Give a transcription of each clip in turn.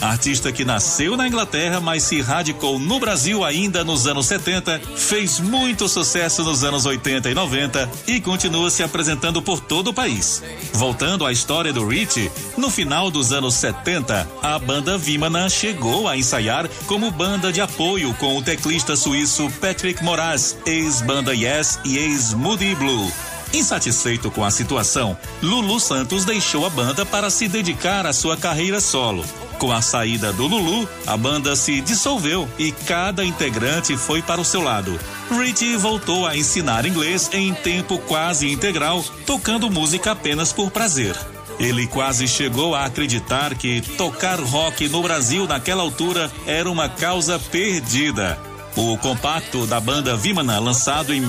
Artista que nasceu na Inglaterra, mas se radicou no Brasil ainda nos anos 70, fez muito sucesso nos anos 80 e 90 e continua se apresentando por todo o país. Voltando à história do Richie, no final dos anos 70, a banda Vimana chegou a ensaiar como banda de apoio com o teclista suíço Patrick Moraz, ex-banda Yes e ex-Moody Blue. Insatisfeito com a situação, Lulu Santos deixou a banda para se dedicar à sua carreira solo. Com a saída do Lulu, a banda se dissolveu e cada integrante foi para o seu lado. Richie voltou a ensinar inglês em tempo quase integral, tocando música apenas por prazer. Ele quase chegou a acreditar que tocar rock no Brasil naquela altura era uma causa perdida. O compacto da banda Vimana, lançado em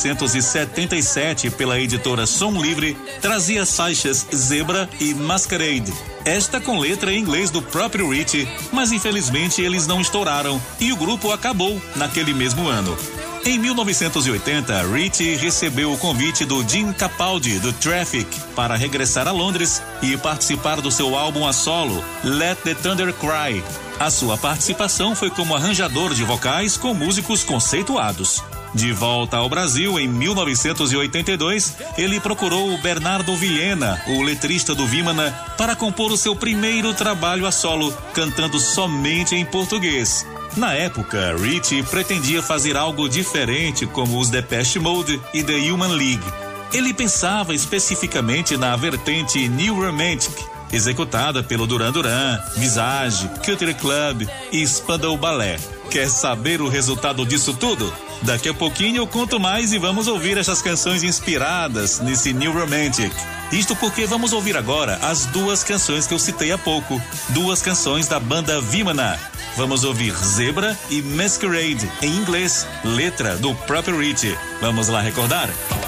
1977 pela editora Som Livre, trazia as faixas Zebra e Masquerade. Esta com letra em inglês do próprio Richie, mas infelizmente eles não estouraram e o grupo acabou naquele mesmo ano. Em 1980, Richie recebeu o convite do Jim Capaldi, do Traffic, para regressar a Londres e participar do seu álbum a solo, Let the Thunder Cry. A sua participação foi como arranjador de vocais com músicos conceituados. De volta ao Brasil, em 1982, ele procurou o Bernardo Vilhena, o letrista do Vimana, para compor o seu primeiro trabalho a solo, cantando somente em português. Na época, Richie pretendia fazer algo diferente como os Depeche Mode e The Human League. Ele pensava especificamente na vertente New Romantic, executada pelo Duran Duran, Visage, Culture Club e Spandau Ballet. Quer saber o resultado disso tudo? Daqui a pouquinho eu conto mais e vamos ouvir essas canções inspiradas nesse New Romantic. Isto porque vamos ouvir agora as duas canções que eu citei há pouco, duas canções da banda Vimana. Vamos ouvir Zebra e Masquerade, em inglês, letra do próprio Richie. Vamos lá recordar?